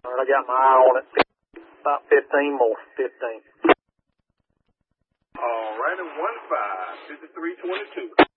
All right, I got my eye on it. About 15 more. 15. All right, at 1-5, 53-22.